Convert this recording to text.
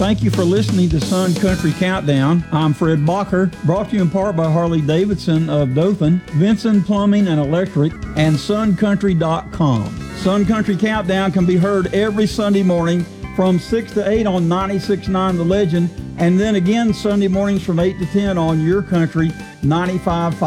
Thank you for listening to Sun Country Countdown. I'm Fred Bacher, brought to you in part by Harley Davidson of Dothan, Vinson Plumbing and Electric, and suncountry.com. Sun Country Countdown can be heard every Sunday morning from 6 to 8 on 96.9 The Legend, and then again Sunday mornings from 8 to 10 on Your Country 95.5.